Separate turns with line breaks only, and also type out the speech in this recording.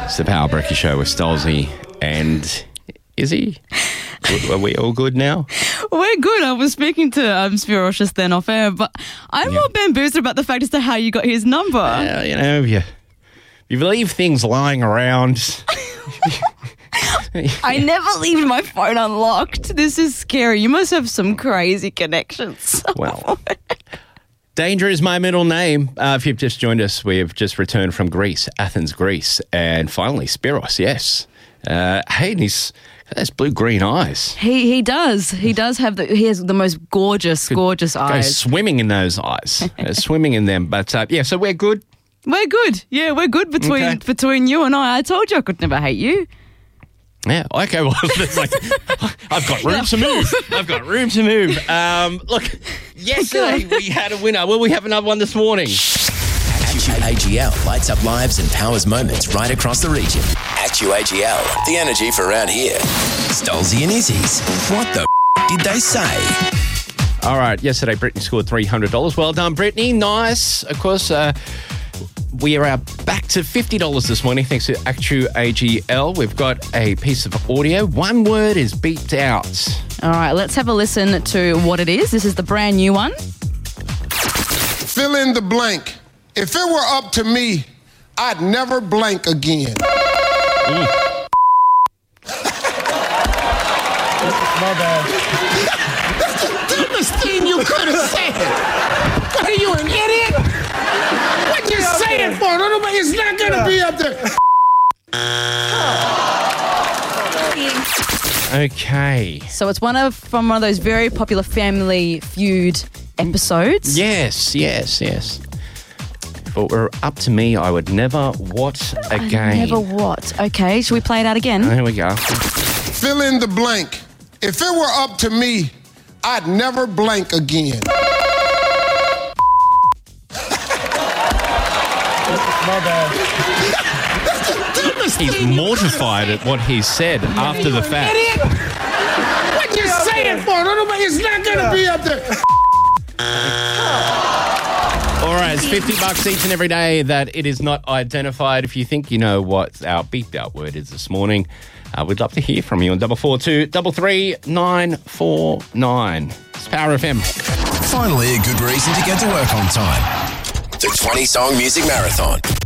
It's the Power Breaky Show with Stolzy and Izzy. Are we all good now?
We're good. I was speaking to Spiros just then off air, but I'm more bamboozled about the fact as to how you got his number.
You leave things lying around.
I never leave my phone unlocked. This is scary. You must have some crazy connections.
Well, Danger is my middle name. If you've just joined us, we have just returned from Greece, Athens, Greece. And finally, Spiros, yes. Hey, and he's got those blue-green eyes.
He does. He does have he has the most gorgeous eyes.
Go swimming in those eyes. Swimming in them. But, so we're good.
We're good. Yeah, we're good between you and I. I told you I could never hate you.
Yeah, okay, well, it's like, I've got room to move. Look, yesterday we had a winner. Will we have another one this morning?
AGL lights up lives and powers moments right across the region. AGL, the energy for around here. Stolzy and Izzy's. What the did they say?
All right, yesterday Brittany scored $300. Well done, Brittany. Nice. Of course, we are back to $50 this morning thanks to AGL. We've got a piece of audio. One word is beeped out.
All right, let's have a listen to what it is. This is the brand new one.
Fill in the blank. If it were up to me, I'd never blank again.
My bad.
That's the dumbest thing you could have said. What are you, an idiot? What you saying for? It's not going to be up there.
Okay.
So it's from one of those very popular Family Feud episodes.
Yes. If it were up to me, I would never what again.
Never what? Okay, shall we play it out again?
Here we go.
Fill in the blank. If it were up to me, I'd never blank again.
My bad.
That's the dumbest
He's
thing
mortified at what he said after the fact.
Idiot. What you saying for? It's not going to be up there.
All right, it's $50 each and every day that it is not identified. If you think you know what our beeped out word is this morning, we'd love to hear from you on 442 33 949. It's Power FM.
Finally, a good reason to get to work on time. The 20-song music marathon.